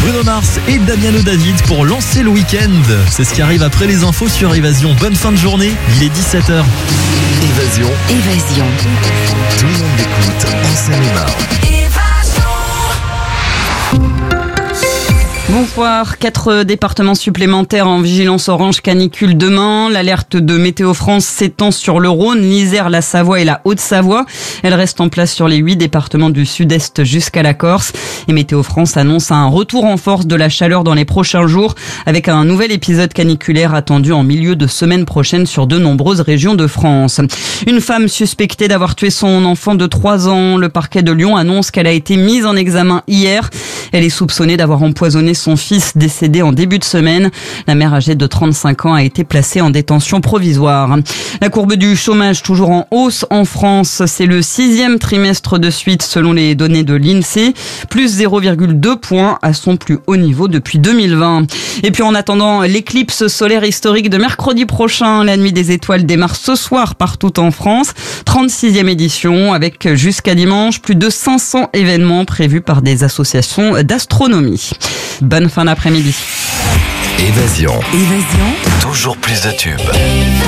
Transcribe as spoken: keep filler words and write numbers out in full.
Bruno Mars et Damiano David pour lancer le week-end. C'est ce qui arrive après les infos sur Évasion. Bonne fin de journée, il est dix-sept heures. Évasion. Évasion. Tout le monde l'écoute en Seine-et-Marne. Bonsoir. Quatre départements supplémentaires en vigilance orange canicule demain. L'alerte de Météo France s'étend sur le Rhône, l'Isère, la Savoie et la Haute-Savoie. Elle reste en place sur les huit départements du sud-est jusqu'à la Corse. Et Météo France annonce un retour en force de la chaleur dans les prochains jours avec un nouvel épisode caniculaire attendu en milieu de semaine prochaine sur de nombreuses régions de France. Une femme suspectée d'avoir tué son enfant de trois ans. Le parquet de Lyon annonce qu'elle a été mise en examen hier. Elle est soupçonnée d'avoir empoisonné son fils décédé en début de semaine. La mère âgée de trente-cinq ans a été placée en détention provisoire. La courbe du chômage toujours en hausse en France. C'est le sixième trimestre de suite selon les données de l'INSEE. Plus zéro virgule deux points à son plus haut niveau depuis deux mille vingt. Et puis en attendant l'éclipse solaire historique de mercredi prochain, la nuit des étoiles démarre ce soir partout en France. trente-sixième édition avec jusqu'à dimanche plus de cinq cents événements prévus par des associations d'astronomie. Bonne fin d'après-midi. Évasion. Évasion. Toujours plus de tubes.